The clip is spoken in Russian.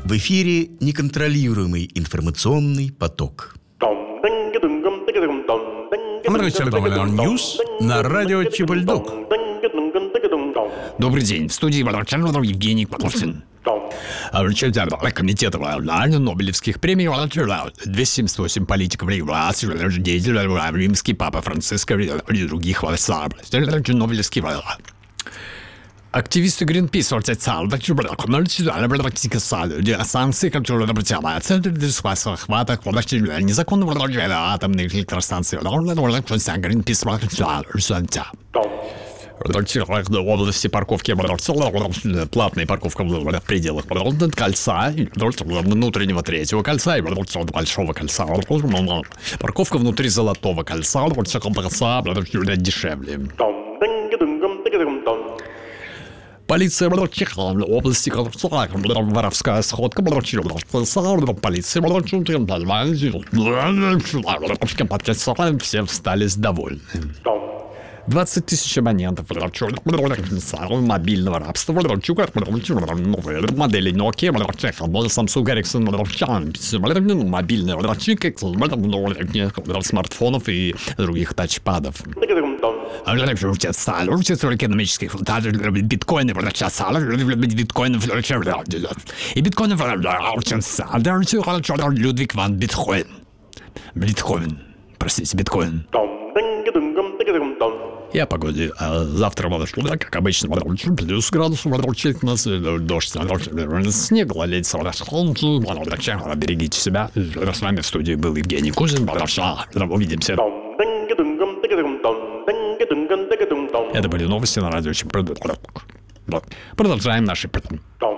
В эфире неконтролируемый информационный поток. Ньюс на радио Чебальдок. Добрый день. В студии Евгений Павловин. Комитет Нобелевских премий 278 политиков, деятелей, римский папа Франциск и других Нобелевских. Активисты Greenpeace санкции, которые противятся захвата незаконного атомных электростанций. Greenpeace области парковки, платная парковка в пределах кольца, внутреннего третьего кольца и большого кольца. Парковка внутри золотого кольца дешевле. Полиция области воровская сходка. Полиция все стали довольны. 20 тысяч абонентов мобильного рабства, новые модели Nokia, Samsung, Ericsson, мобильные смартфонов и других тачпадов. Экономических биткоины, и биткоинов Людвиг ван Бетховен. Простите, биткоин. И о погоде. Завтра, как обычно, плюс градусов, дождь, снег, лолить, берегите себя. С вами в студии был Евгений Кузин. Увидимся. Это были новости на радио. Продолжаем наши...